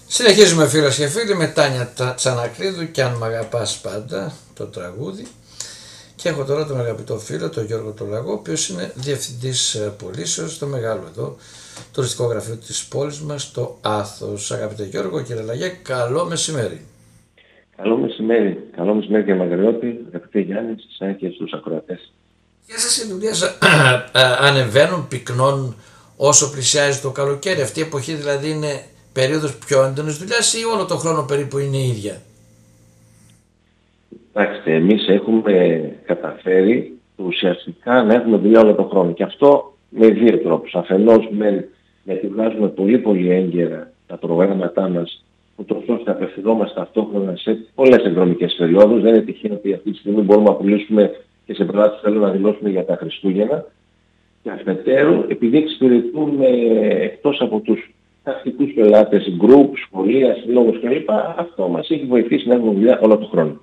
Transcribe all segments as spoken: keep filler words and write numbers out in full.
Συνεχίζουμε φίλες και φίλοι με Τάνια Τσανακλείδου και αν μ' αγαπάς πάντα το τραγούδι. Και έχω τώρα τον αγαπητό φίλο, τον Γιώργο τον Λαγό, ο οποίος είναι διευθυντής πωλήσεως στο μεγάλο εδώ τουριστικό γραφείο της πόλης μας, το Άθος. Αγαπητέ Γιώργο, κύριε Λαγέ, καλό μεσημέρι. Καλό μεσημέρι, καλό μεσημέρι και Μαγριώτη, αγαπητέ Γιάννη, σαν και στους ακροατές. Και σας οι δουλειές ανεβαίνουν, πυκνώνουν όσο πλησιάζει το καλοκαίρι. Αυτή η εποχή δηλαδή είναι περίοδος πιο έντονης δουλειάς ή όλο το χρόνο περίπου είναι η ίδια? Κοιτάξτε, εμείς έχουμε καταφέρει ουσιαστικά να έχουμε δουλειά όλο το χρόνο. Και αυτό με δύο τρόπους. Αφενός με, με ετοιμάζουμε πολύ πολύ έγκαιρα τα προγράμματά μας, ούτως ώστε να απευθυνόμαστε ταυτόχρονα σε πολλές εκδρομικές περιόδους. Δεν είναι τυχαίο ότι αυτή τη στιγμή μπορούμε να πουλήσουμε και σε πελάτες που θέλουν να δηλώσουμε για τα Χριστούγεννα. Και αφετέρου, επειδή εξυπηρετούμε εκτός από τους τακτικούς πελάτες, group, σχολεία, συλλόγους κλπ. Αυτό μας έχει βοηθήσει να έχουμε δουλειά όλο τον χρόνο.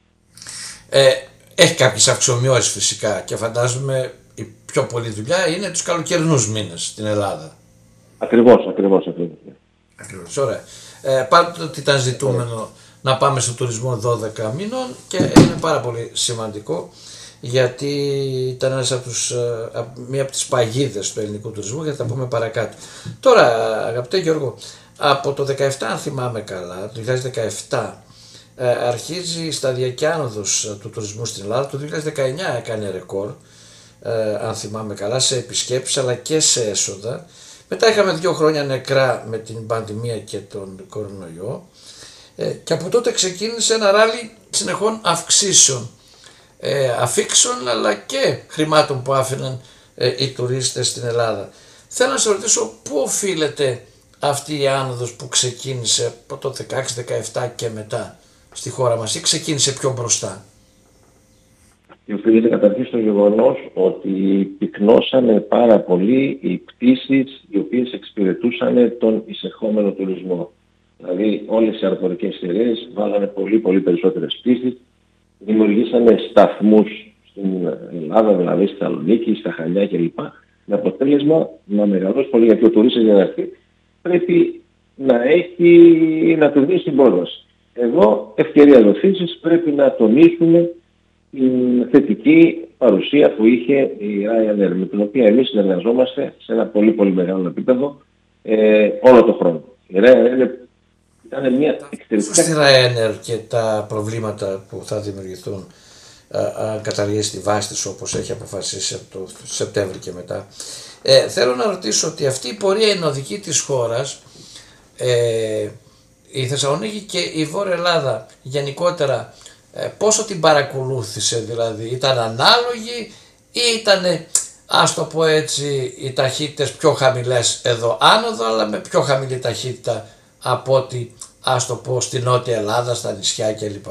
Ε, έχει κάποιες αυξομοιώσεις φυσικά και φαντάζομαι η πιο πολλή δουλειά είναι τους καλοκαιρινούς μήνες στην Ελλάδα. Ακριβώς, ακριβώς, ακριβώς. Ακριβώς, ωραία. Ε, πάντοτε ήταν ζητούμενο να πάμε στον τουρισμό δώδεκα μήνων και είναι πάρα πολύ σημαντικό, γιατί ήταν ένας από τους, μία από τις παγίδες του ελληνικού τουρισμού, γιατί θα πούμε παρακάτω. Τώρα, αγαπητέ Γιώργο, από το δεκαεπτά, αν θυμάμαι καλά, το δύο χιλιάδες δεκαεπτά, αρχίζει η σταδιακή άνοδος του τουρισμού στην Ελλάδα. Το δύο χιλιάδες δεκαεννιά έκανε ρεκόρ, αν θυμάμαι καλά, σε επισκέψεις αλλά και σε έσοδα. Μετά είχαμε δύο χρόνια νεκρά με την πανδημία και τον κορονοϊό και από τότε ξεκίνησε ένα ράλι συνεχών αυξήσεων. Ε, αφήξεων αλλά και χρημάτων που άφηναν ε, οι τουρίστες στην Ελλάδα. Θέλω να σε ρωτήσω πού οφείλεται αυτή η άνοδος που ξεκίνησε από το δεκαέξι δεκαεπτά και μετά στη χώρα μας ή ξεκίνησε πιο μπροστά? Και οφείλεται καταρχήν στο γεγονός ότι πυκνώσανε πάρα πολύ οι πτήσεις οι οποίες εξυπηρετούσαν τον εισερχόμενο τουρισμό. Δηλαδή όλες οι αεροπορικές εταιρείες βάλανε πολύ πολύ περισσότερες πτήσεις. Δημιουργήσανε σταθμούς στην Ελλάδα, δηλαδή στη Θεσσαλονίκη, στα Χανιά κλπ. Με αποτέλεσμα να μεγαλώσει πολύ, γιατί ο τουρίστας για να έρθει πρέπει να έχει, να του δίνει την πρόσβαση. Εδώ ευκαιρία δοθήσεις πρέπει να τονίσουμε την θετική παρουσία που είχε η Ryanair, με την οποία εμείς συνεργαζόμαστε σε ένα πολύ πολύ μεγάλο επίπεδο ε, όλο το χρόνο. Η Ryanair είναι Ήταν μια εξαιρετικά... Στη Ryanair και τα προβλήματα που θα δημιουργηθούν αν καταργήσει τη βάση της όπως έχει αποφασίσει από το Σεπτέμβρη και μετά. Ε, θέλω να ρωτήσω ότι αυτή η πορεία είναι οδική της χώρας. Ε, η Θεσσαλονίκη και η Βόρεια Ελλάδα γενικότερα ε, πόσο την παρακολούθησε, δηλαδή ήταν ανάλογη ή ήταν, ας το πω έτσι, οι ταχύτητες πιο χαμηλές εδώ άνοδο αλλά με πιο χαμηλή ταχύτητα από ότι, ας το πω, στη Νότια Ελλάδα, στα νησιά κλπ.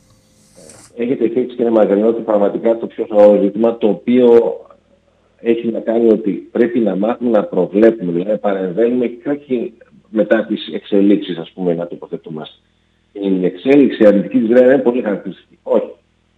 Έχετε θίξει, κύριε Μαργαριώτη, πραγματικά το πιο σοβαρό ζήτημα, το οποίο έχει να κάνει ότι πρέπει να μάθουμε να προβλέπουμε, δηλαδή παρεμβαίνουμε και όχι μετά τις εξελίξεις, ας πούμε, να τοποθετούμαστε. Η εξέλιξη αρνητική της Ryanair είναι πολύ χαρακτηριστική. Όχι.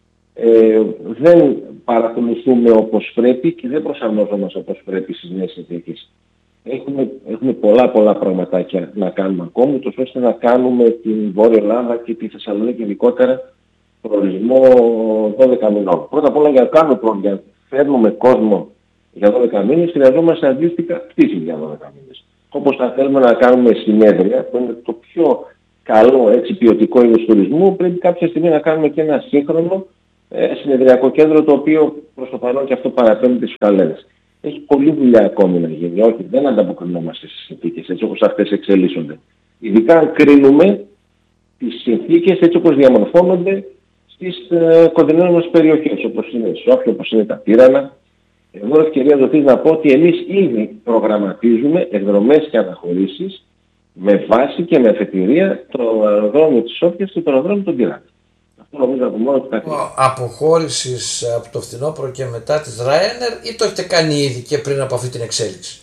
Ε, δεν παρακολουθούμε όπως πρέπει και δεν προσαρμόζομαστε όπως πρέπει στις νέες συνθήκες. Έχουμε, έχουμε πολλά πολλά πραγματάκια να κάνουμε ακόμη, τόσο ώστε να κάνουμε την Βόρεια Ελλάδα και τη Θεσσαλονίκη ειδικότερα προορισμό δώδεκα μηνών. Πρώτα απ' όλα, για να κάνουμε για να φέρνουμε κόσμο για δώδεκα μήνες, χρειαζόμαστε αντίστοιχα πτήσεις για δώδεκα μήνες. Όπως θα θέλουμε να κάνουμε συνέδρια, που είναι το πιο καλό έτσι, ποιοτικό είδος τουρισμού, πρέπει κάποια στιγμή να κάνουμε και ένα σύγχρονο ε, συνεδριακό κέντρο, το οποίο προς το παρόν και αυτό παραπέμπει τις καλένες. Έχει πολλή δουλειά ακόμη να γίνει. Όχι, δεν ανταποκρινόμαστε στις συνθήκες έτσι όπως αυτές εξελίσσονται. Ειδικά αν κρίνουμε τις συνθήκες έτσι όπως διαμορφώνονται στις ε, κοντινές μας περιοχές, όπως είναι η Σόφια, όπως είναι τα Τύρανα. Εγώ ευκαιρία δοθείς να πω ότι εμείς ήδη προγραμματίζουμε εκδρομές και αναχωρήσεις με βάση και με αφετηρία το αεροδρόμιο της Σόφιας και το αεροδρόμιο των Τύρανα. Νομίζω από μόνο του αποχώρησης από το φθινόπωρο και μετά της Ryanair ή το έχετε κάνει ήδη και πριν από αυτή την εξέλιξη?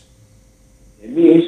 Εμείς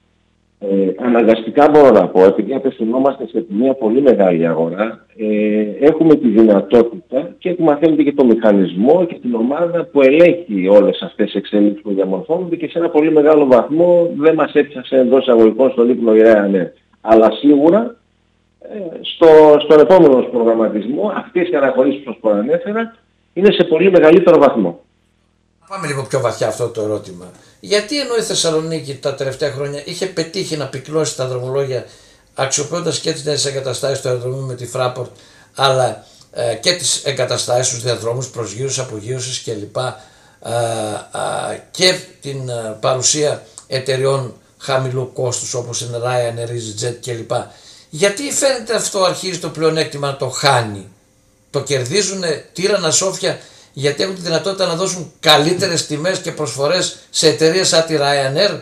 ε, αναγκαστικά μπορώ να πω, επειδή απευθυνόμαστε σε μια πολύ μεγάλη αγορά, ε, έχουμε τη δυνατότητα και έχουμε θέλετε και το μηχανισμό και την ομάδα που ελέγχει όλες αυτές τις εξέλιξεις που διαμορφώνονται και σε ένα πολύ μεγάλο βαθμό δεν μας έπιασε εντός εισαγωγικών στον ύπνο η Ryanair. Αλλά σίγουρα στο, στον επόμενο προγραμματισμό αυτές οι αναχωρήσεις που σας προανέφερα είναι σε πολύ μεγαλύτερο βαθμό. Πάμε λίγο πιο βαθιά αυτό το ερώτημα. Γιατί ενώ η Θεσσαλονίκη τα τελευταία χρόνια είχε πετύχει να πυκνώσει τα δρομολόγια αξιοποιώντας και τις νέες εγκαταστάσεις του αεροδρομίου με τη Fraport, αλλά ε, και τις εγκαταστάσεις στους διαδρόμους προσγείωσης, απογείωσης κλπ. Ε, ε, και την ε, παρουσία εταιριών χαμηλού κόστους όπως είναι Ryanair, EasyJet κλπ. Γιατί φαίνεται αυτό αρχίζει το πλεονέκτημα να το χάνει? Το κερδίζουν τύρανα σόφια γιατί έχουν τη δυνατότητα να δώσουν καλύτερες τιμές και προσφορές σε εταιρείες σαν τη Ryanair?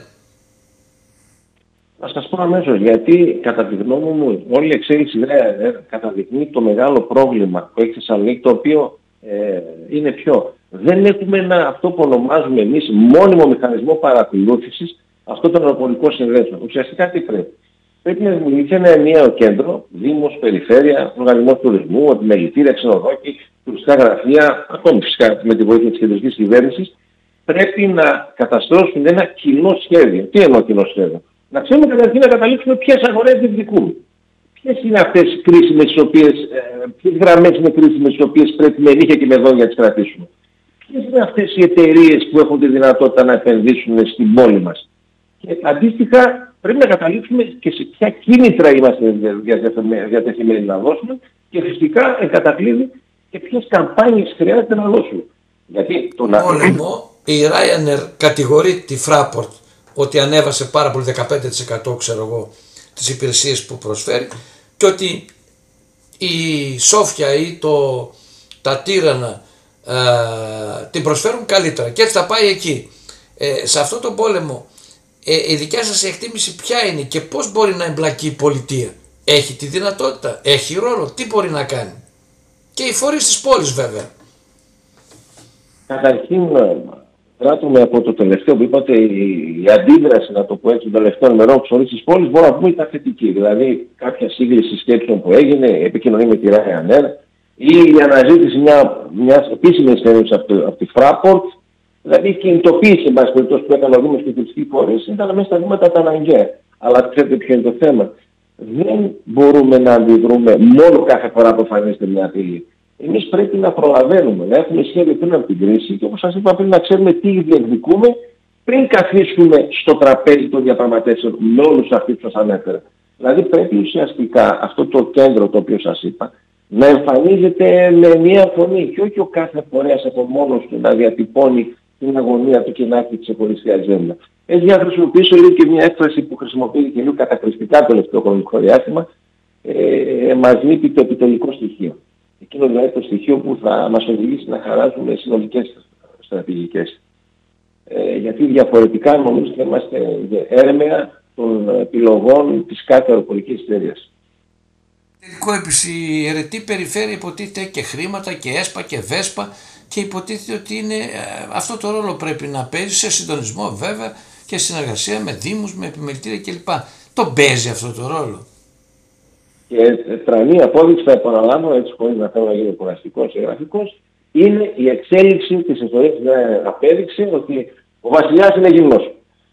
Να σας πω αμέσως, γιατί κατά τη γνώμη μου όλη η εξέλιξη Ryanair καταδεικνύει το μεγάλο πρόβλημα που έχει στη Θεσσαλονίκη, το οποίο ε, είναι ποιο? Δεν έχουμε ένα, αυτό που ονομάζουμε εμείς, μόνιμο μηχανισμό παρακολούθησης αυτών των αεροπορικών συνδέσεων. Ουσιαστικά τι πρέπει? Πρέπει να δημιουργηθεί ένα ενιαίο κέντρο, δήμος, περιφέρεια, οργανισμός τουρισμού, επιμελητήρια, ξενοδόκοι, τουριστικά γραφεία, ακόμη φυσικά με τη βοήθεια της κεντρικής κυβέρνησης, πρέπει να καταστρώσουν ένα κοινό σχέδιο. Τι εννοώ κοινό σχέδιο? Να ξέρουμε καταρχήν να καταλήξουμε ποιες αγορές διεκδικούμε. Ποιες είναι αυτές οι κρίσιμες τις οποίες, ε, ποιες γραμμές είναι κρίσιμες τις οποίες πρέπει με νύχια και με δόντια να τις κρατήσουμε. Ποιες είναι αυτές οι εταιρείες που έχουν τη δυνατότητα να επενδύσουν στην πόλη μας. Και αντίστοιχα πρέπει να καταλήξουμε και σε ποια κίνητρα είμαστε διατεθειμένοι να δώσουμε και φυσικά εν κατακλείδη και ποιες καμπάνιες χρειάζεται να δώσουμε. Γιατί το να... Πόλεμο, η Ryanair κατηγορεί τη Fraport ότι ανέβασε πάρα πολύ, δεκαπέντε τοις εκατό ξέρω εγώ, τις υπηρεσίες που προσφέρει, και ότι η Σόφια ή το, τα Τύρανα ε, την προσφέρουν καλύτερα και έτσι θα πάει εκεί. Ε, σε αυτό το πόλεμο ε, η δικιά σας εκτίμηση ποια είναι και πώς μπορεί να εμπλακεί η πολιτεία? Έχει τη δυνατότητα, έχει ρόλο, τι μπορεί να κάνει? Και οι φορείς της πόλης βέβαια. Καταρχήν πράττουμε από το τελευταίο που είπατε, η, η αντίδραση, να το πω έτσι, των τελευταίων μερών της φορείς της πόλης, μπορώ να πούμε ήταν θετική. Δηλαδή κάποια σύγκληση σκέψεων που έγινε, επικοινωνία με τη Ryanair ή η αναζήτηση μια, μιας επίσημης ενίσχυσης από, από τη Fraport, δηλαδή η κινητοποίηση εν πάση περιπτώσει που έκανε ο Δήμος και οι τουριστικοί φορείς ήταν μέσα στα βήματα τα αναγκαία. Αλλά ξέρετε ποιο είναι το θέμα? Δεν μπορούμε να αντιδρούμε μόνο κάθε φορά που εμφανίζεται μια απειλή. Εμείς πρέπει να προλαβαίνουμε, να έχουμε σχέδιο πριν από την κρίση και όπως σας είπα πριν να ξέρουμε τι διεκδικούμε πριν καθίσουμε στο τραπέζι των διαπραγματεύσεων με όλους αυτούς που σας ανέφερα. Δηλαδή πρέπει ουσιαστικά αυτό το κέντρο το οποίο σας είπα να εμφανίζεται με μια φωνή και όχι ο κάθε φορέας από μόνος του να διατυπώνει την αγωνία του και να έχει τη ξεχωριστή ατζέντα. Έτσι για να χρησιμοποιήσω λίγο και μια έκφραση που χρησιμοποιείται και λίγο κατακριστικά το τελευταίο χρονικό διάστημα, ε, μας λείπει το επιτελικό στοιχείο. Εκείνο δηλαδή το στοιχείο που θα μας οδηγήσει να χαράζουμε συνολικές στρατηγικές. Ε, γιατί διαφορετικά νομίζω θα είμαστε έρμεα των επιλογών της κάθε αεροπορικής εταιρείας. Τελικό η αιρετή περιφέρεια υποτίθεται και χρήματα και ΕΣΠΑ και ΒΕΣΠΑ και υποτίθεται ότι είναι, αυτό το ρόλο πρέπει να παίζει σε συντονισμό βέβαια και συνεργασία με δήμους, με επιμελητήρια κλπ. Το παίζει αυτό το ρόλο. Και τρανή απόδειξη, θα επαναλάβω έτσι χωρίς να θέλω να γίνει κουραστικός ή γραφικός, είναι η εξέλιξη της ιστορίας που απέδειξε ότι ο βασιλιάς είναι γυμνός.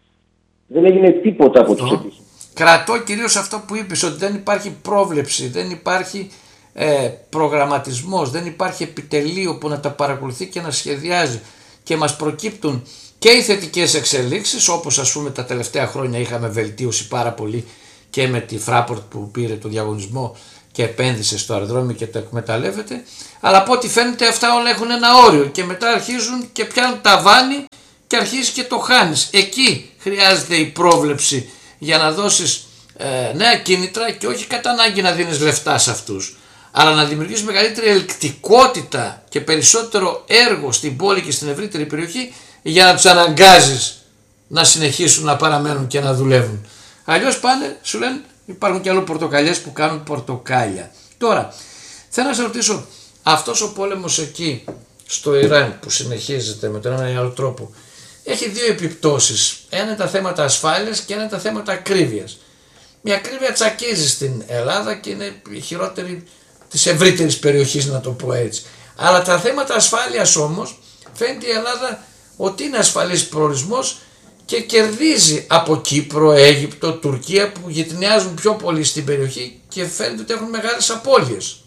Δεν έγινε τίποτα από τους επίσης. Κρατώ κυρίως αυτό που είπες, ότι δεν υπάρχει πρόβλεψη, δεν υπάρχει ε, προγραμματισμός, δεν υπάρχει επιτελείο που να τα παρακολουθεί και να σχεδιάζει και μας προκύπτουν και οι θετικές εξελίξεις, όπως ας πούμε τα τελευταία χρόνια είχαμε βελτίωση πάρα πολύ και με τη Fraport που πήρε το διαγωνισμό και επένδυσε στο αεροδρόμιο και το εκμεταλλεύεται, αλλά από ό,τι φαίνεται αυτά όλα έχουν ένα όριο και μετά αρχίζουν και πιάνουν ταβάνι και αρχίζει και το χάνεις. Εκεί χρειάζεται η πρόβλεψη για να δώσεις ε, νέα κίνητρα και όχι κατά ανάγκη να δίνεις λεφτά σε αυτούς, αλλά να δημιουργείς μεγαλύτερη ελκτικότητα και περισσότερο έργο στην πόλη και στην ευρύτερη περιοχή για να τους αναγκάζεις να συνεχίσουν να παραμένουν και να δουλεύουν. Αλλιώς πάνε, σου λένε υπάρχουν και άλλο πορτοκαλιές που κάνουν πορτοκάλια. Τώρα, θέλω να σε ρωτήσω, αυτός ο πόλεμος εκεί στο Ιράν που συνεχίζεται με τον ένα ή άλλο τρόπο, έχει δύο επιπτώσεις. Ένα είναι τα θέματα ασφάλειας και ένα είναι τα θέματα ακρίβειας. Η ακρίβεια τσακίζει στην Ελλάδα και είναι η χειρότερη της ευρύτερης περιοχής, να το πω έτσι. Αλλά τα θέματα ασφάλειας όμως φαίνεται η Ελλάδα ότι είναι ασφαλής προορισμός και κερδίζει από Κύπρο, Αίγυπτο, Τουρκία που γειτονιάζουν πιο πολύ στην περιοχή και φαίνεται ότι έχουν μεγάλες απώλειες.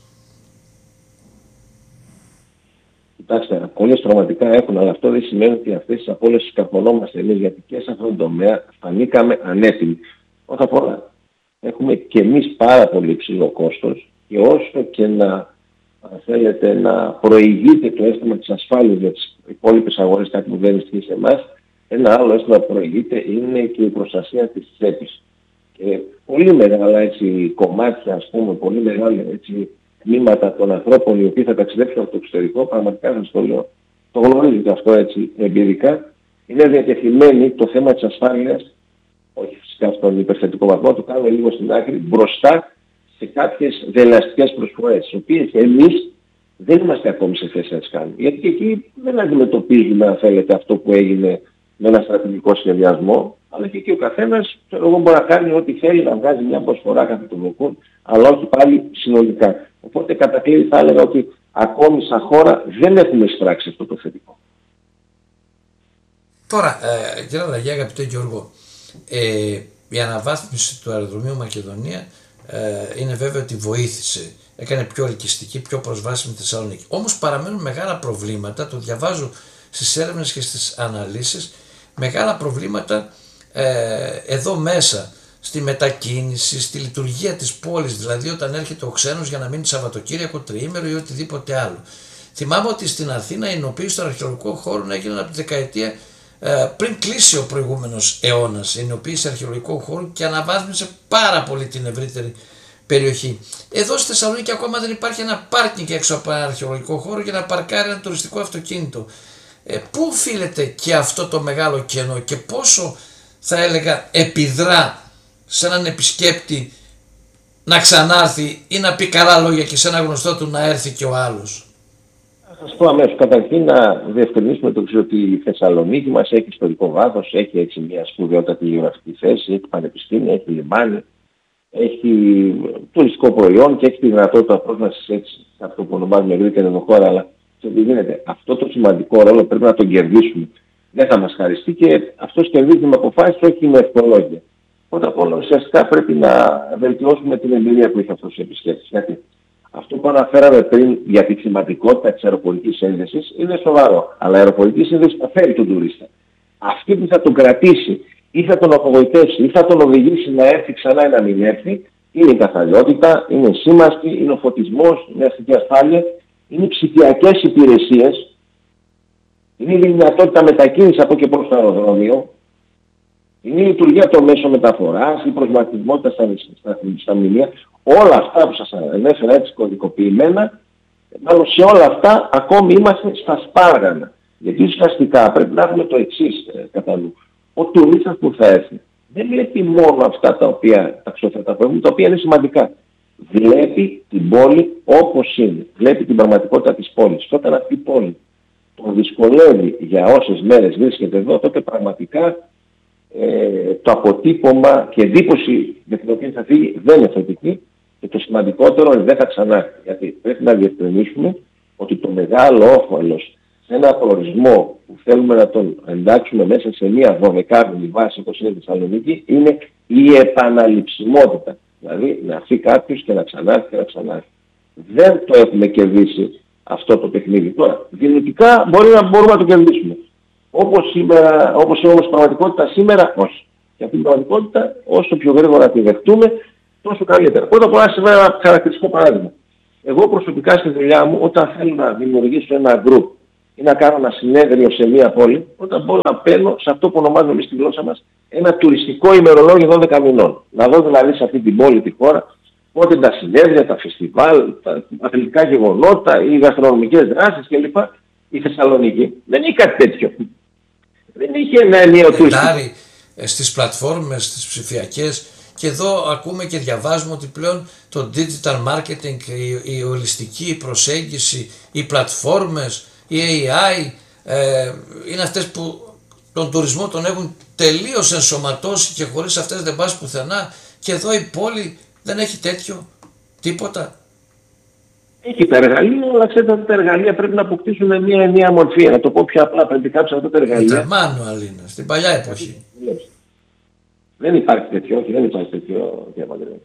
Κοιτάξτε, απώλειες πραγματικά έχουν, αλλά αυτό δεν σημαίνει ότι αυτές τις απώλειες τις καρπονόμαστε εμείς, γιατί και σε αυτόν τον τομέα φανήκαμε ανέτοιμοι. Πρώτα απ' όλα, έχουμε και εμείς πάρα πολύ υψηλό κόστος και όσο και να, αν θέλετε, να προηγείται το αίσθημα της ασφάλειας για τις υπόλοιπες αγορές, κάτι που δεν ισχύει σε εμάς, ένα άλλο αίσθημα που προηγείται είναι και η προστασία της τσέπης. Και πολύ μεγάλα έτσι, κομμάτια, ας πούμε, πολύ μεγάλα έτσι, τμήματα των ανθρώπων οι οποίοι θα ταξιδέψουν από το εξωτερικό, πραγματικά σας το λέω, το γνωρίζετε αυτό έτσι εμπειρικά, είναι διατεθειμένοι το θέμα της ασφάλειας, όχι φυσικά στον υπερθετικό βαθμό, το κάνουμε λίγο στην άκρη, μπροστά σε κάποιες δελαστικές προσφορές, τις οποίες εμείς δεν είμαστε ακόμη σε θέση να τις κάνουμε. Γιατί και εκεί δεν αντιμετωπίζουμε, αν θέλετε, αυτό που έγινε με ένα στρατηγικό σχεδιασμό, αλλά και εκεί ο καθένας, ξέρω εγώ, μπορεί να κάνει ό,τι θέλει, να βγάζει μια προσφορά κατά το βοκούν, αλλά όχι πάλι συνολικά. Οπότε κατά κλείδι θα έλεγα ότι ακόμη σαν χώρα δεν έχουμε εισπράξει αυτό το θετικό. Τώρα, ε, κύριε Αλλαγή, αγαπητέ Γιώργο, ε, η αναβάθμιση του αεροδρομίου Μακεδονία ε, είναι βέβαιο ότι βοήθησε. Έκανε πιο ελκυστική, πιο προσβάσιμη Θεσσαλονίκη. Όμως παραμένουν μεγάλα προβλήματα, το διαβάζω στις έρευνες και στις αναλύσεις, μεγάλα προβλήματα ε, εδώ μέσα, στη μετακίνηση, στη λειτουργία της πόλης, δηλαδή όταν έρχεται ο ξένος για να μείνει Σαββατοκύριακο, τριήμερο ή οτιδήποτε άλλο. Θυμάμαι ότι στην Αθήνα η ενοποίηση των αρχαιολογικών χώρων έγινε από τη δεκαετία ε, πριν κλείσει ο προηγούμενος αιώνας, η ενοποίηση αρχαιολογικών χώρων και αναβάθμισε πάρα πολύ την ευρύτερη περιοχή. Εδώ στη Θεσσαλονίκη ακόμα δεν υπάρχει ένα πάρκινγκ έξω από ένα αρχαιολογικό χώρο για να παρκάρει ένα τουριστικό αυτοκίνητο. Ε, πού οφείλεται και αυτό το μεγάλο κενό και πόσο θα έλεγα επιδρά σε έναν επισκέπτη να ξανάρθει ή να πει καλά λόγια και σε ένα γνωστό του να έρθει και ο άλλος? Θα σας πω αμέσως, καταρχήν να διευκρινίσουμε το εξής, ότι η Θεσσαλονίκη μας έχει ιστορικό βάθος, έχει έτσι μια σπουδαιότατη γεωγραφική θέση, έχει πανεπιστήμια, έχει λιμάνι, έχει τουριστικό προϊόν και έχει τη δυνατότητα πρόσβασης έτσι σε αυτό που ονομάζουμε ευρύτερη ενδοχώρα, αλλά σε γίνεται. Αυτό το σημαντικό ρόλο πρέπει να τον κερδίσουμε. Δεν θα μας χαριστεί και αυτός κερδίζει με αποφάσεις, όχι με ευκολόγια. Πρώτα απ' όλα ουσιαστικά πρέπει να βελτιώσουμε την εμπειρία που έχει αυτός ο επισκέπτης. Γιατί αυτό που αναφέραμε πριν για τη σημαντικότητα της αεροπορικής σύνδεσης είναι σοβαρό. Αλλά η αεροπορική σύνδεση θα φέρει τον τουρίστα. Αυτή που θα τον κρατήσει ή θα τον απογοητεύσει ή θα τον οδηγήσει να έρθει ξανά ή να μην έρθει είναι η καθαριότητα, είναι η σήμαστη, είναι ο φωτισμός, είναι η αστική ασφάλεια, είναι οι ψηφιακές υπηρεσίες, είναι η δυνατότητα μετακίνησης από και προς το αεροδρόμιο, είναι η λειτουργία των μέσων μεταφοράς, η προσβασιμότητα στα, στα, στα μνημεία, όλα αυτά που σας ανέφερα έτσι κωδικοποιημένα, μάλλον σε όλα αυτά ακόμη είμαστε στα σπάργανα. Γιατί ουσιαστικά πρέπει να έχουμε το εξής ε, κατά νου. Ο τουρίστας που θα έρθει δεν βλέπει μόνο αυτά τα οποία τα ξόφερτα που έχουν, τα οποία είναι σημαντικά. Βλέπει την πόλη όπως είναι. Βλέπει την πραγματικότητα της πόλης. Και όταν αυτή η πόλη τον δυσκολεύει για όσες μέρες βρίσκεται εδώ, τότε πραγματικά ε, το αποτύπωμα και εντύπωση για την οποία θα φύγει δεν είναι θετική και το σημαντικότερο είναι δεν θα ξανάρθει. Γιατί πρέπει να διευκρινίσουμε ότι το μεγάλο όφελος σε ένα προορισμό που θέλουμε να τον εντάξουμε μέσα σε μια δωδεκάμηνη βάση όπως είναι η Θεσσαλονίκη είναι η επαναληψιμότητα. Δηλαδή να έρθει κάποιος και να ξανάρθει και να ξανάρθει. Δεν το έχουμε κερδίσει αυτό το παιχνίδι. Τώρα, δυνητικά μπορεί να μπορούμε να το κερδίσουμε. Όπως, σήμερα, όπως είναι όμως η πραγματικότητα σήμερα, όχι. Γιατί την πραγματικότητα όσο πιο γρήγορα τη δεχτούμε, τόσο καλύτερα. Πρώτα απ' όλα σήμερα ένα χαρακτηριστικό παράδειγμα. Εγώ προσωπικά στη δουλειά μου, όταν θέλω να δημιουργήσω ένα group ή να κάνω ένα συνέδριο σε μία πόλη, όταν μπορώ να παίρνω σε αυτό που ονομάζουμε εμείς στη γλώσσα μας ένα τουριστικό ημερολόγιο δώδεκα μηνών. Να δω δηλαδή σε αυτή την πόλη, τη χώρα, πότε τα συνέδρια, τα φεστιβάλ, τα αθλητικά γεγονότα, οι γαστρονομικές δράσεις κλπ. Η Θεσσαλονίκη δεν είχε κάτι τέτοιο. Δεν είχε ένα ενιαίο τουριστικό. Στις πλατφόρμες, στις ψηφιακές, και εδώ ακούμε και διαβάζουμε ότι πλέον το digital marketing, η, η ολιστική προσέγγιση, οι πλατφόρμες, η έι άι ε, είναι αυτές που τον τουρισμό τον έχουν τελείως ενσωματώσει και χωρίς αυτές δεν πας πουθενά, και εδώ η πόλη δεν έχει τέτοιο τίποτα. Έχει τα εργαλεία, αλλά ξέρετε ότι τα εργαλεία πρέπει να αποκτήσουν μια ενιαία μορφή. Να το πω πιο απλά, πρέπει κάποιο αυτά τα εργαλεία. Μάνουαλ είναι, στην παλιά εποχή. Δεν υπάρχει τέτοιο, όχι, δεν υπάρχει τέτοιο διαμαντρέο.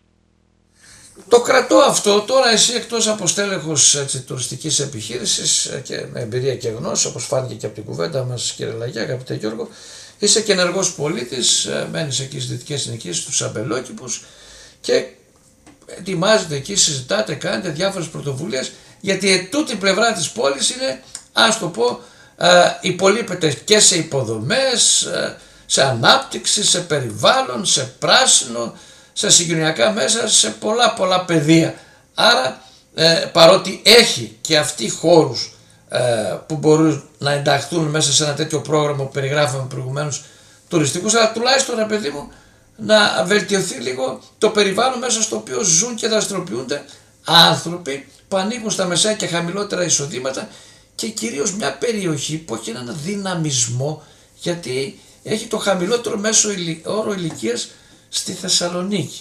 Το κρατώ αυτό. Τώρα εσύ, εκτός από στέλεχος έτσι, τουριστικής επιχείρησης και με εμπειρία και γνώση, όπως φάνηκε και από την κουβέντα μας, κύριε Λαγιά, αγαπητέ Γιώργο, είσαι και ενεργός πολίτης, μένεις εκεί στις δυτικές συνοικίες, στους Αμπελόκηπους και ετοιμάζετε εκεί, συζητάτε, κάνετε διάφορες πρωτοβουλίες, γιατί ετούτη πλευρά της πόλης είναι, ας το πω, ε, υπολείπεται και σε υποδομές, ε, σε ανάπτυξη, σε περιβάλλον, σε πράσινο, σε συγκοινωνιακά μέσα, σε πολλά πολλά πεδία. Άρα ε, παρότι έχει και αυτοί χώρους ε, που μπορούν να ενταχθούν μέσα σε ένα τέτοιο πρόγραμμα που περιγράφαμε προηγουμένως τουριστικούς, αλλά τουλάχιστον, ρε παιδί μου, να βελτιωθεί λίγο το περιβάλλον μέσα στο οποίο ζουν και δραστηριοποιούνται άνθρωποι που ανήκουν στα μεσαία και χαμηλότερα εισοδήματα και κυρίως μια περιοχή που έχει έναν δυναμισμό, γιατί έχει το χαμηλότερο μέσο όρο ηλικίας στη Θεσσαλονίκη.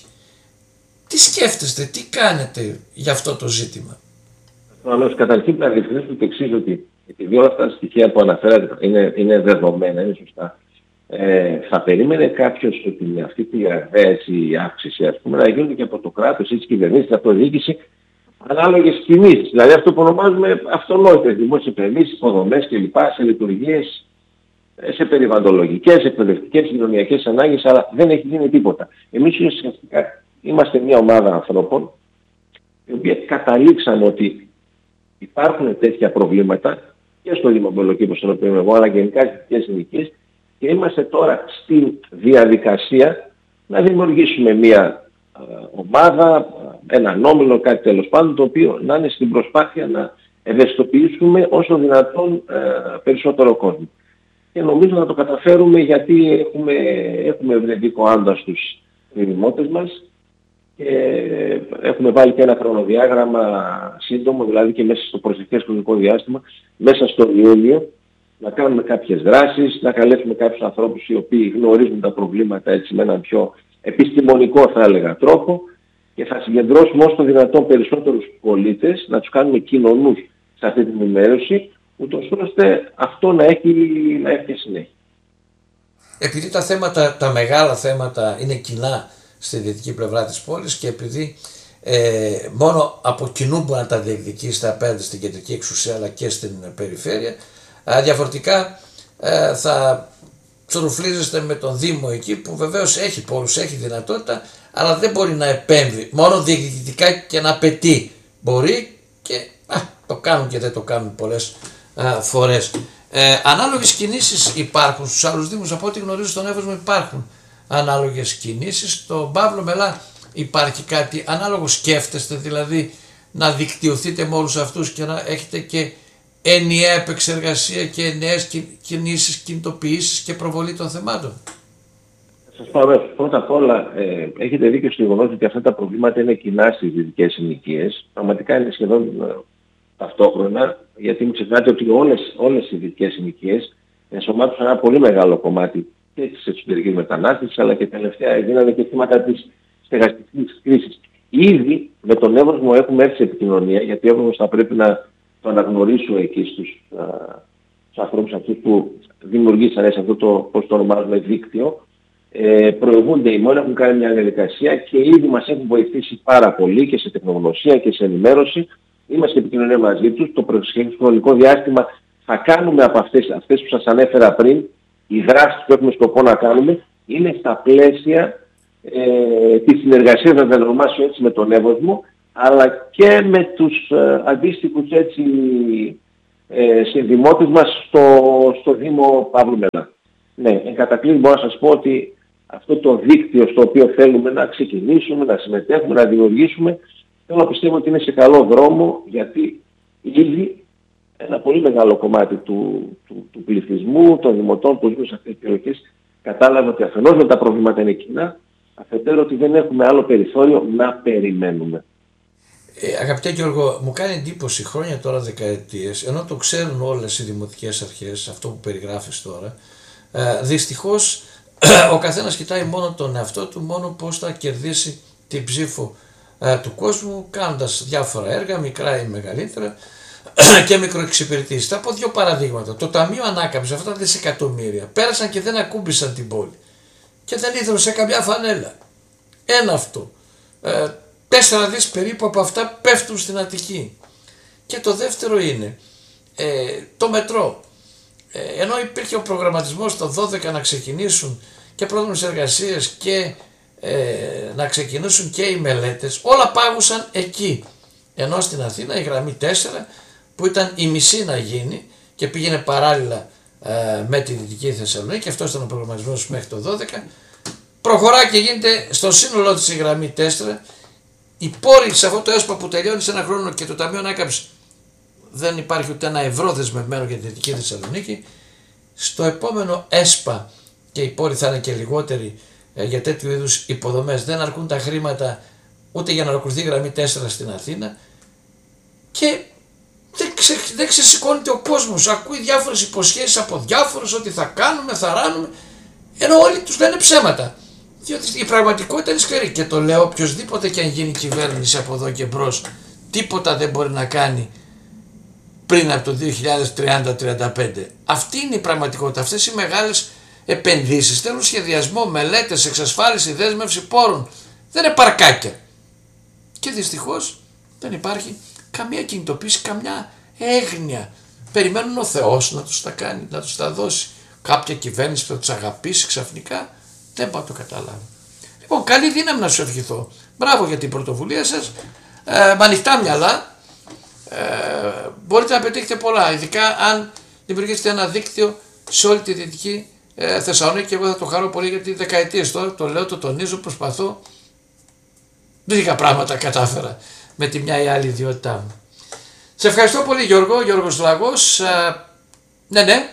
Τι σκέφτεστε, τι κάνετε για αυτό το ζήτημα? Όμως, καταρχήν να διευκρινίσω το εξής, ότι επειδή όλα αυτά τα στοιχεία που αναφέρατε είναι, είναι δεδομένα, είναι σωστά, ε, θα περίμενε κάποιος ότι με αυτή τη η αύξηση, ας πούμε, να γίνεται και από το κράτος ή τις κυβερνήσεις, την αυτοδιοίκηση, ανάλογες κινήσεις. Δηλαδή αυτό που ονομάζουμε αυτονόητες δημόσιες επενδύσεις, υποδομές κλπ. Σε λειτουργίες, σε περιβαλλοντολογικές, εκπαιδευτικές, κοινωνιακές ανάγκες, αλλά δεν έχει γίνει τίποτα. Εμείς ουσιαστικά είμαστε μια ομάδα ανθρώπων, οι οποίοι καταλήξαμε ότι υπάρχουν τέτοια προβλήματα και στο Δήμο Αμπελοκήπου, στον οποίο είμαι εγώ, αλλά γενικά στις δυτικές συνοικίες, και είμαστε τώρα στη διαδικασία να δημιουργήσουμε μια α, ομάδα, έναν όμιλο, κάτι τέλος πάντων, το οποίο να είναι στην προσπάθεια να ευαισθητοποιήσουμε όσο δυνατόν α, περισσότερο κόσμο. Και νομίζω να το καταφέρουμε, γιατί έχουμε, έχουμε ευρετικό άντα στους δημότες μας και έχουμε βάλει και ένα χρονοδιάγραμμα σύντομο, δηλαδή και μέσα στο προσεχές χρονικό διάστημα, μέσα στον Ιούλιο, να κάνουμε κάποιες δράσεις, να καλέσουμε κάποιους ανθρώπους οι οποίοι γνωρίζουν τα προβλήματα έτσι με έναν πιο επιστημονικό, θα έλεγα, τρόπο, και θα συγκεντρώσουμε όσο το δυνατόν περισσότερους πολίτες, να τους κάνουμε κοινωνούς σε αυτή την ενημέρωση, ούτως ώστε αυτό να έχει, να έχει συνέχεια. Επειδή τα θέματα, τα μεγάλα θέματα είναι κοινά στη δυτική πλευρά της πόλης και επειδή ε, μόνο από κοινού μπορεί να τα διεκδικήσει απέναντι στην κεντρική εξουσία αλλά και στην περιφέρεια, ε, διαφορετικά ε, θα τσουρουφλίζεστε με τον Δήμο εκεί, που βεβαίως έχει πόρους, έχει δυνατότητα, αλλά δεν μπορεί να επέμβει, μόνο διεκδικητικά και να απαιτεί. Μπορεί και α, το κάνουν και δεν το κάνουν πολλές α, φορές. Ε, ανάλογες κινήσεις υπάρχουν στους άλλους Δήμους, από ό,τι γνωρίζω στον Εύωσμο υπάρχουν ανάλογες κινήσεις. Στο Παύλο Μελά υπάρχει κάτι ανάλογο? Σκέφτεστε δηλαδή να δικτυωθείτε με όλους αυτούς και να έχετε και ενιαία επεξεργασία και νέες κινήσεις, κινητοποιήσεις και προβολή των θεμάτων? Σας πω αμέσως. Πρώτα απ' όλα, ε, έχετε δίκιο στο γεγονός ότι αυτά τα προβλήματα είναι κοινά στις δυτικές συνοικίες. Πραγματικά είναι σχεδόν ε, ταυτόχρονα, γιατί μην ξεχνάτε ότι όλες, όλες οι δυτικές συνοικίες ενσωμάτωσαν ένα πολύ μεγάλο κομμάτι και της εξωτερικής μετανάστευσης, αλλά και τελευταία γίνανε και θύματα της στεγαστικής κρίσης. Ήδη με τον Εύωσμο έχουμε έρθει σε επικοινωνία, γιατί ο Εύωσμος θα πρέπει να το αναγνωρίσω εκεί στους, α, στους ανθρώπους αυτούς που δημιουργήσαν σε αυτό το, πώς το ονομάζουμε, δίκτυο. Ε, προηγούνται οι μόνοι, έχουν κάνει μια διαδικασία και ήδη μας έχουν βοηθήσει πάρα πολύ και σε τεχνογνωσία και σε ενημέρωση. Είμαστε σε επικοινωνία μαζί τους. Το προσεχές χρονικό διάστημα θα κάνουμε από αυτές, αυτές που σας ανέφερα πριν, οι δράσεις που έχουμε σκοπό να κάνουμε είναι στα πλαίσια ε, της συνεργασίας, να τα ονομάσω έτσι, με τον Εύωσμο, αλλά και με τους ε, αντίστοιχους έτσι ε, συνδημότες μας στο, στο Δήμο Παύλου Μελά. Ναι, εν κατακλείδη μπορώ να σας πω ότι αυτό το δίκτυο στο οποίο θέλουμε να ξεκινήσουμε, να συμμετέχουμε, να δημιουργήσουμε, θέλω να πιστεύω ότι είναι σε καλό δρόμο, γιατί ήδη ένα πολύ μεγάλο κομμάτι του, του, του πληθυσμού, των δημοτών που ζουν σε αυτές τις περιοχές, κατάλαβε ότι αφενός με τα προβλήματα είναι κοινά, αφετέρου ότι δεν έχουμε άλλο περιθώριο να περιμένουμε. Ε, αγαπητέ Γιώργο, μου κάνει εντύπωση χρόνια τώρα, δεκαετίες, ενώ το ξέρουν όλες οι δημοτικές αρχές, αυτό που περιγράφεις τώρα, ε, δυστυχώς ο καθένας κοιτάει μόνο τον εαυτό του, μόνο πώς θα κερδίσει την ψήφο ε, του κόσμου, κάνοντας διάφορα έργα, μικρά ή μεγαλύτερα και μικροεξυπηρετήσεις. Θα πω δύο παραδείγματα. Το Ταμείο Ανάκαμψης, αυτά τα δισεκατομμύρια, πέρασαν και δεν ακούμπησαν την πόλη και δεν ίδρωσε καμιά φανέλα. Ένα αυτό. Ε, τέσσερα δις περίπου από αυτά πέφτουν στην Αττική. Και το δεύτερο είναι ε, το μετρό. Ε, ενώ υπήρχε ο προγραμματισμός το δώδεκα να ξεκινήσουν και πρόδρομες εργασίες και ε, να ξεκινήσουν και οι μελέτες, όλα πάγουσαν εκεί. Ενώ στην Αθήνα η γραμμή τέσσερα που ήταν η μισή να γίνει και πήγαινε παράλληλα ε, με τη Δυτική Θεσσαλονίκη, και αυτό ήταν ο προγραμματισμός μέχρι το δώδεκα, προχωρά και γίνεται στο σύνολό της η γραμμή τέσσερα. Η πόλη σε αυτό το ΕΣΠΑ που τελειώνει σε ένα χρόνο και το Ταμείο Ανάκαμψης δεν υπάρχει ούτε ένα ευρώ δεσμευμένο για τη Δυτική Θεσσαλονίκη. Στο επόμενο ΕΣΠΑ και η πόλη θα είναι και λιγότερη ε, για τέτοιου είδους υποδομές. Δεν αρκούν τα χρήματα ούτε για να ολοκληρωθεί η γραμμή τέσσερα στην Αθήνα και δεν, ξε, δεν ξεσηκώνεται ο κόσμος. Ακούει διάφορες υποσχέσεις από διάφορους ότι θα κάνουμε, θα ράνουμε, ενώ όλοι τους λένε ψέματα. Διότι η πραγματικότητα είναι σκληρή και το λέω, οποιοδήποτε και αν γίνει κυβέρνηση από εδώ και μπρος, τίποτα δεν μπορεί να κάνει πριν από το δύο χιλιάδες τριάντα τριάντα πέντε. Αυτή είναι η πραγματικότητα. Αυτές οι μεγάλες επενδύσεις θέλουν σχεδιασμό, μελέτες, εξασφάλιση, δέσμευση πόρων. Δεν είναι παρκάκια. Και δυστυχώς δεν υπάρχει καμία κινητοποίηση, καμιά έγνοια. Περιμένουν ο Θεός να τους τα κάνει, να τους τα δώσει. Κάποια κυβέρνηση που θα τους αγαπήσει ξαφνικά, δεν πάω το καταλάβω. Λοιπόν, καλή δύναμη να σου ευχηθώ. Μπράβο για την πρωτοβουλία σας. Ε, με ανοιχτά μυαλά. Ε, μπορείτε να πετύχετε πολλά, ειδικά αν δημιουργήσετε ένα δίκτυο σε όλη τη Δυτική ε, Θεσσαλονίκη, και εγώ θα το χαρώ πολύ γιατί δεκαετίες τώρα το λέω, το τονίζω, προσπαθώ. Λίγα πράγματα κατάφερα με τη μια ή άλλη ιδιότητά μου. Σε ευχαριστώ πολύ Γιώργο, Γιώργος Λαγός. Ε, ναι, ναι.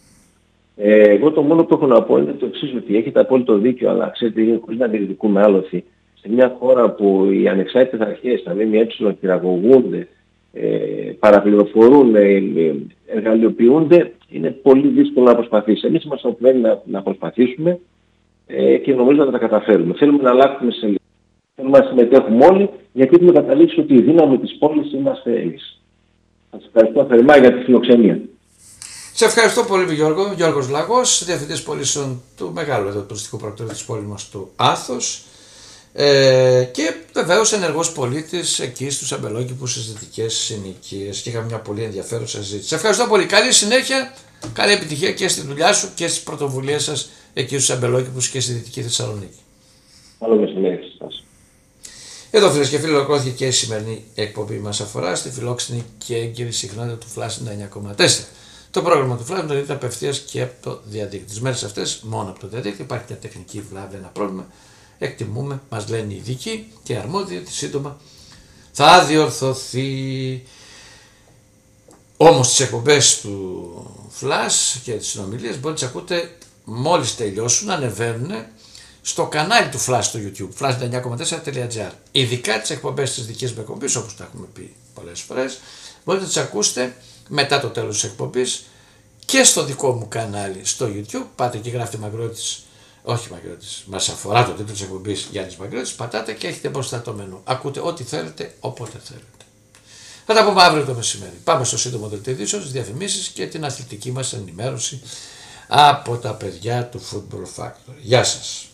Ε, εγώ το μόνο που έχω να πω είναι το εξής, ότι έχετε απόλυτο δίκιο, αλλά ξέρετε, χωρίς να διεκδικούμε άλοθη, σε μια χώρα που οι ανεξάρτητες αρχές, τα ΜΜΕ, χειραγωγούνται, ε, παραπληροφορούν, ε, εργαλειοποιούνται, είναι πολύ δύσκολο να προσπαθήσει. Εμείς είμαστε ομένοι να, να προσπαθήσουμε ε, και νομίζω να τα καταφέρουμε. Θέλουμε να αλλάξουμε σε λίγο. Θέλουμε να συμμετέχουμε όλοι, γιατί έχουμε καταλήξει ότι η δύναμη της πόλης είμαστε εμείς. Σας ευχαριστώ θερμά για τη φιλοξενία. Σε ευχαριστώ πολύ Γιώργο, Γιώργος Λαγός, διευθυντής πωλήσεων του μεγάλου εδώ τουριστικού πρακτορείου της πόλης μας του Άθος, ε, και βεβαίως ενεργός πολίτης εκεί στους αμπελόκηπους στις δυτικές συνοικίες, και είχαμε μια πολύ ενδιαφέρουσα συζήτηση. Σε ευχαριστώ πολύ, καλή συνέχεια, καλή επιτυχία και στη δουλειά σου και στις πρωτοβουλίες σας εκεί στους αμπελόκηπους και στη Δυτική Θεσσαλονίκη. Καλό μεσημέρι σας. Εδώ φίλες και φίλοι, ολοκληρώθηκε και η σημερινή εκπομπή μας αφορά στη φιλόξενη και έγκυρη συχνότητα του Flash ενενήντα εννιά κόμμα τέσσερα. Το πρόγραμμα του Flash το δείτε απευθείας και από το διαδίκτυο. Τις μέρες αυτές μόνο από το διαδίκτυο υπάρχει μια τεχνική βλάβη, ένα πρόβλημα. Εκτιμούμε, μας λένε οι ειδικοί και αρμόδιοι ότι σύντομα θα διορθωθεί. Όμως τις εκπομπές του Flash και τις συνομιλίες μπορείτε να τις ακούτε μόλις τελειώσουν, ανεβαίνουν στο κανάλι του Flash στο YouTube, flash ενενήντα εννιά κόμμα τέσσερα τελεία τζι άρ. Ειδικά τις εκπομπές της δικής μου εκπομπής, όπως τα έχουμε πει πολλές φορές, μπορείτε να τις ακούσετε μετά το τέλος της εκπομπής και στο δικό μου κανάλι στο YouTube. Πάτε και γράφετε Μαγκρότης, όχι Μαγκρότης, μας αφορά το τίτλο της εκπομπής Γιάννης Μαγκρότης, πατάτε και έχετε μπροστά το μενού. Ακούτε ό,τι θέλετε, όποτε θέλετε. Θα τα πούμε αύριο το μεσημέρι. Πάμε στο σύντομο δελτίο ειδήσεων, τις διαφημίσεις και την αθλητική μας ενημέρωση από τα παιδιά του Football Factory. Γεια σας.